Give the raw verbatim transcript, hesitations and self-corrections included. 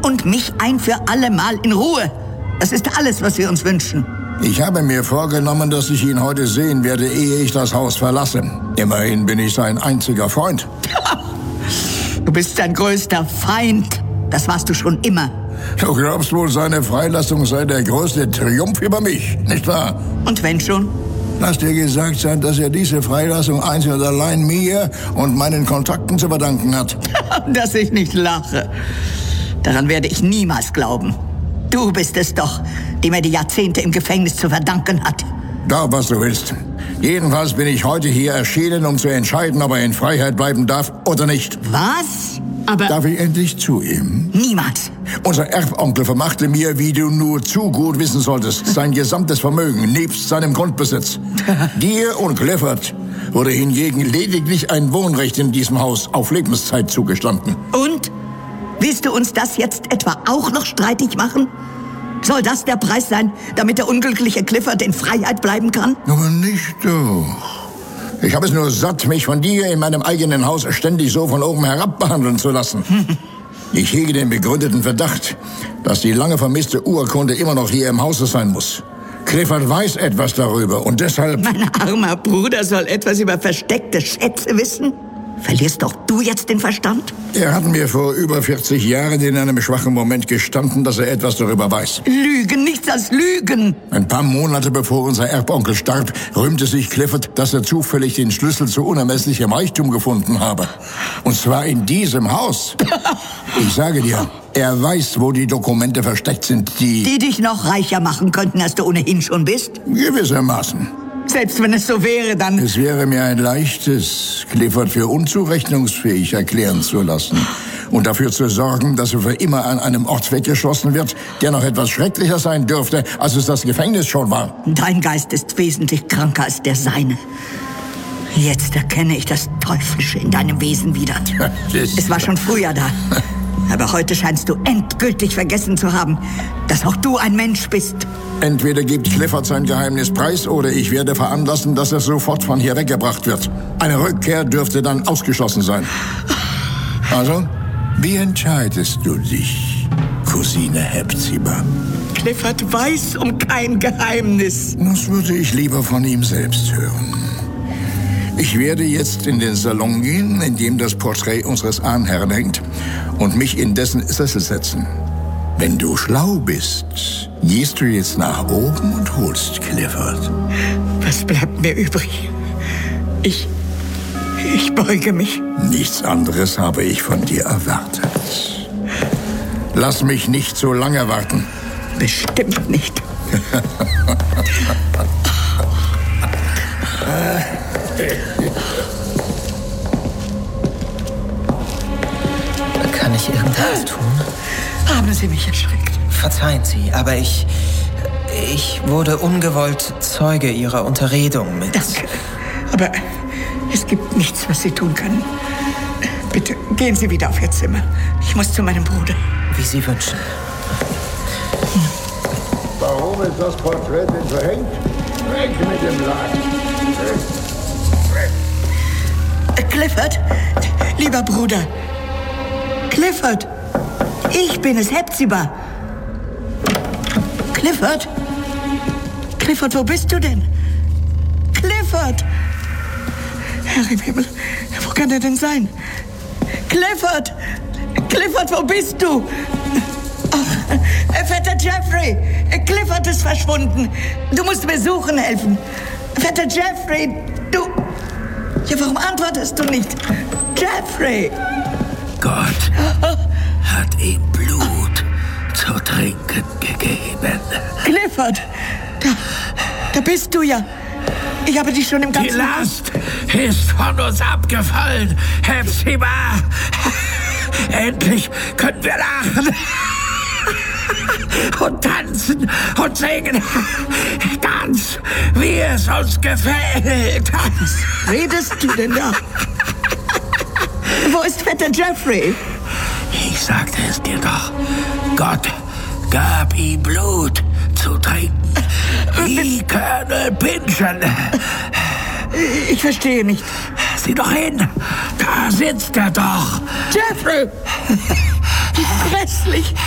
und mich ein für alle Mal in Ruhe. Das ist alles, was wir uns wünschen. Ich habe mir vorgenommen, dass ich ihn heute sehen werde, ehe ich das Haus verlasse. Immerhin bin ich sein einziger Freund. Du bist sein größter Feind. Das warst du schon immer. Du glaubst wohl, seine Freilassung sei der größte Triumph über mich, nicht wahr? Und wenn schon? Lass dir gesagt sein, dass er diese Freilassung einzig und allein mir und meinen Kontakten zu verdanken hat. Dass ich nicht lache. Daran werde ich niemals glauben. Du bist es doch, die mir die Jahrzehnte im Gefängnis zu verdanken hat. Glaub, was du willst. Jedenfalls bin ich heute hier erschienen, um zu entscheiden, ob er in Freiheit bleiben darf oder nicht. Was? Aber... Darf ich endlich zu ihm? Niemals. Unser Erbonkel vermachte mir, wie du nur zu gut wissen solltest, sein gesamtes Vermögen nebst seinem Grundbesitz. Dir und Clifford wurde hingegen lediglich ein Wohnrecht in diesem Haus auf Lebenszeit zugestanden. Und? Willst du uns das jetzt etwa auch noch streitig machen? Soll das der Preis sein, damit der unglückliche Clifford in Freiheit bleiben kann? Aber nicht doch. Ich habe es nur satt, mich von dir in meinem eigenen Haus ständig so von oben herab behandeln zu lassen. Ich hege den begründeten Verdacht, dass die lange vermisste Urkunde immer noch hier im Hause sein muss. Clifford weiß etwas darüber und deshalb... Mein armer Bruder soll etwas über versteckte Schätze wissen? Verlierst doch du jetzt den Verstand? Er hat mir vor über vierzig Jahren in einem schwachen Moment gestanden, dass er etwas darüber weiß. Lügen, nichts als Lügen. Ein paar Monate bevor unser Erbonkel starb, rühmte sich Clifford, dass er zufällig den Schlüssel zu unermesslichem Reichtum gefunden habe. Und zwar in diesem Haus. Ich sage dir, er weiß, wo die Dokumente versteckt sind, die... Die dich noch reicher machen könnten, als du ohnehin schon bist? Gewissermaßen. Selbst wenn es so wäre, dann... Es wäre mir ein leichtes, Clifford für unzurechnungsfähig erklären zu lassen und dafür zu sorgen, dass er für immer an einem Ort weggeschossen wird, der noch etwas schrecklicher sein dürfte, als es das Gefängnis schon war. Dein Geist ist wesentlich kranker als der seine. Jetzt erkenne ich das Teuflische in deinem Wesen wieder. Es war schon früher da. Aber heute scheinst du endgültig vergessen zu haben, dass auch du ein Mensch bist. Entweder gibt Clifford sein Geheimnis preis oder ich werde veranlassen, dass er sofort von hier weggebracht wird. Eine Rückkehr dürfte dann ausgeschlossen sein. Also, wie entscheidest du dich, Cousine Hepzibah? Clifford weiß um kein Geheimnis. Das würde ich lieber von ihm selbst hören. Ich werde jetzt in den Salon gehen, in dem das Porträt unseres Ahnherrn hängt, und mich in dessen Sessel setzen. Wenn du schlau bist, gehst du jetzt nach oben und holst Clifford. Was bleibt mir übrig? Ich... ich beuge mich. Nichts anderes habe ich von dir erwartet. Lass mich nicht so lange warten. Bestimmt nicht. Kann ich irgendwas tun? Haben Sie mich erschreckt? Verzeihen Sie, aber ich... Ich wurde ungewollt Zeuge Ihrer Unterredung mit... Danke. Aber es gibt nichts, was Sie tun können. Bitte, gehen Sie wieder auf Ihr Zimmer. Ich muss zu meinem Bruder. Wie Sie wünschen. Warum ist das Porträt denn verhängt? Weg mit dem Laden. Clifford, lieber Bruder. Clifford, ich bin es, Hepzibah. Clifford? Clifford, wo bist du denn? Clifford! Herr im Himmel, wo kann er denn sein? Clifford! Clifford, wo bist du? Ach, Vetter Jeffrey! Clifford ist verschwunden. Du musst mir suchen helfen. Vetter Jeffrey, du... Ja, warum antwortest du nicht? Jeffrey! Gott hat ihm Blut zu trinken gegeben. Clifford! Da, da bist du ja. Ich habe dich schon im ganzen... Die Last ist von uns abgefallen, Hepzibah. Endlich können wir lachen und tanzen und singen, ganz wie es uns gefällt. Was redest du denn da? Wo ist Vetter Jeffrey? Ich sagte es dir doch. Gott gab ihm Blut zu trinken. Wie Colonel Pynchon. Ich verstehe nicht. Sieh doch hin. Da sitzt er doch. Jeffrey! Wie grässlich.